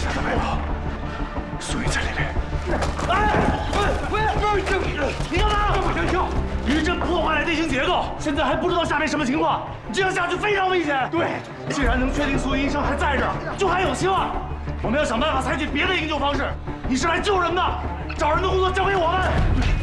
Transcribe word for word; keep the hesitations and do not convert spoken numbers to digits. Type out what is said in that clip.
下的外跑，苏云在里面。 哎，喂喂，这你干嘛？干嘛开枪？余震破坏了地形结构，现在还不知道下面什么情况，这样下去非常危险。对，既然能确定苏云医生还在这儿，就还有希望。我们要想办法采取别的营救方式。你是来救人的，找人的工作交给我们。